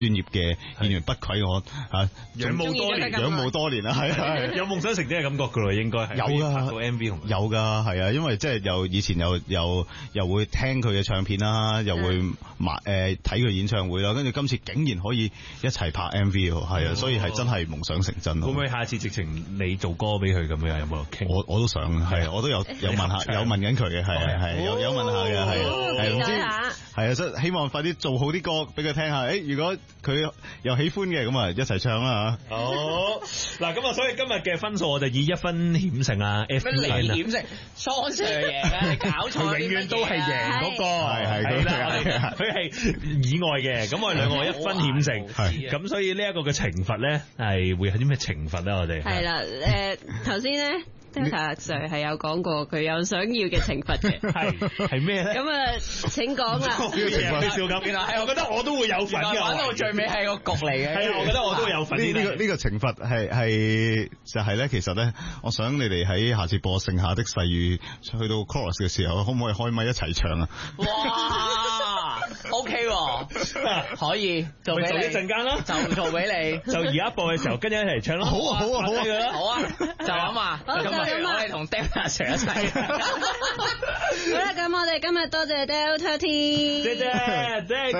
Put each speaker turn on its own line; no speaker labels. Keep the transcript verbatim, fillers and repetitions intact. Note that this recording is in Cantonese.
專業嘅演員不愧我啊，
仰慕多年，
仰慕多年啦，係係
有夢想成真嘅感覺噶咯，應該係
有噶，
拍到 M V 同
有噶，係啊，因為即係又以前又又又會聽佢嘅唱片啦，又會買誒睇佢演唱會啦，跟住今次竟然可以一齊拍 M V， 係啊，所以係真係夢想成真。
會唔會下次直情你做歌俾佢咁樣？有冇傾？
我我都想，係我都有有問下，有問緊佢嘅，係啊係，有有問下嘅，係係唔知係啊，所以希望快啲做好啲歌俾佢聽下。誒，如果佢又喜歡嘅，咁啊一齊唱啦嚇。
好嗱，咁啊，所以今日嘅分數我就以一分險勝啊 ，F
你險勝雙上贏啊！你搞錯，
永遠都係贏嗰個，
係係
係啦，佢係以外嘅，咁我哋兩個一分險勝，係咁，所以呢一個嘅懲罰咧係會有啲咩懲罰咧？我哋
係啦，誒頭先咧。Delta Sir 係有講過佢有想要嘅懲罰嘅，
係係咩咧？
咁啊，請講啦。
呢個嘢笑咁，原來係我覺得我都會有份嘅。
玩到最尾係個局嚟嘅。
係啊，我覺得我都會有份。
呢呢個呢個懲罰係係就係咧，其實咧，我想你哋喺下次播《盛夏的細雨》去到 chorus 嘅時候，可唔可以開咪一齊唱啊？
哇！OK 喎，可以做俾你。
一陣間啦，
就做俾你。
就而家播嘅時候，跟住一齊唱咯。
好啊，好啊，好啊，
好啊，就咁啊。咁我哋同 Delta Sir 一齊。
好啦，咁我哋今日多謝 Delta Team。
謝謝，謝謝。